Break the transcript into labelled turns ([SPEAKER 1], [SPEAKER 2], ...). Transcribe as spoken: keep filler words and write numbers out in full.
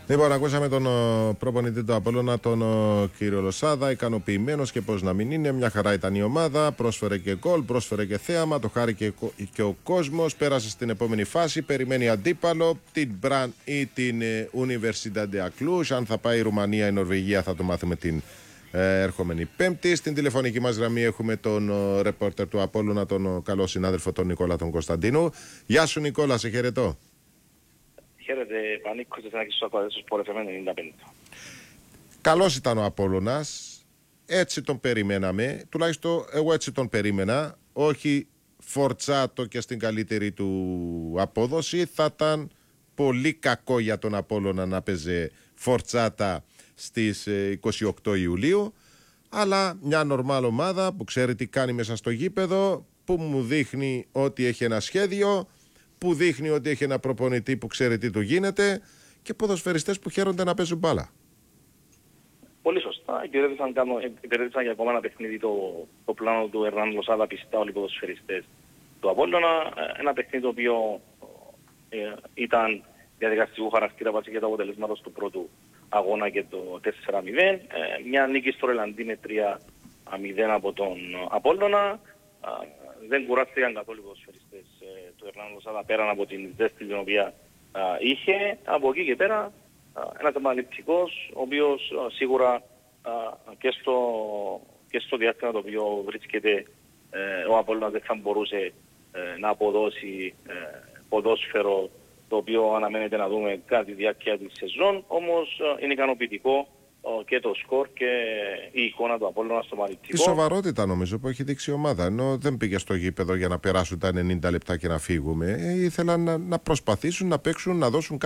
[SPEAKER 1] Λοιπόν, ακούσαμε τον ο, προπονητή του Απόλλωνα, τον ο, κύριο Λοσάδα, ικανοποιημένος και πώς να μην είναι. Μια χαρά ήταν η ομάδα, πρόσφερε και γκολ, πρόσφερε και θέαμα, το χάρηκε και ο κόσμος. Πέρασε στην επόμενη φάση, περιμένει αντίπαλο, την Μπραν ή την ε, Universidad de Cluj. Αν θα πάει η Ρουμανία ή η Νορβηγία θα το μάθουμε την ε, ερχόμενη Πέμπτη. Στην τηλεφωνική μας γραμμή έχουμε τον ο, ρεπόρτερ του Απόλλωνα, τον ο, καλό συνάδελφο, τον Νικόλα τον Κωνσταντίνου. Γεια σου Νικόλα, σε χαιρετώ.
[SPEAKER 2] Χαίρετε, Πανίκος, δεν θα έχεις στους ακροατές του Sport εφ εμ ενενήντα πέντε.
[SPEAKER 1] Καλός ήταν ο Απόλλωνας, έτσι τον περιμέναμε, τουλάχιστον εγώ έτσι τον περίμενα, όχι φορτσάτο και στην καλύτερη του απόδοση. Θα ήταν πολύ κακό για τον Απόλλωνα να παίζει φορτσάτα στις είκοσι οκτώ Ιουλίου, αλλά μια νορμάλ ομάδα που ξέρει τι κάνει μέσα στο γήπεδο, που μου δείχνει ότι έχει ένα σχέδιο, που δείχνει ότι έχει ένα προπονητή που ξέρει τι του γίνεται και ποδοσφαιριστές που χαίρονται να παίζουν μπάλα.
[SPEAKER 2] Πολύ σωστά. Υπηρέτησαν για ακόμα ένα παιχνίδι το, το πλάνο του Ερνάν Λοσάδα, πιστά όλοι οι ποδοσφαιριστές του Απόλλωνα. Ένα παιχνίδι το οποίο ε, ήταν διαδικαστικού χαρακτήρα βάσει για το αποτελέσματος του πρώτου αγώνα και το τέσσερα μηδέν. Ε, μια νίκη στο Ρελαντί με τρία μηδέν από τον Απόλλωνα. Δεν κουράστηκαν καθόλου οι ποδοσφαιριστές ε, του Ερνάν Λοσάδα πέραν από την ζέστη την οποία α, είχε. Από εκεί και πέρα α, ένας επαναληπτικός, ο οποίος α, σίγουρα α, και, στο, και στο διάστημα το οποίο βρίσκεται ε, ο Απόλλωνας δεν θα μπορούσε ε, να αποδώσει ε, ποδόσφαιρο το οποίο αναμένεται να δούμε κατά τη διάρκεια της σεζόν, όμως ε, είναι ικανοποιητικό και το σκορ και η εικόνα του Απόλλωνα στο Μαριτικό.
[SPEAKER 1] Η σοβαρότητα νομίζω που έχει δείξει η ομάδα, ενώ δεν πήγε στο γήπεδο για να περάσουν τα ενενήντα λεπτά και να φύγουμε. Ε, ήθελαν να, να προσπαθήσουν να παίξουν, να δώσουν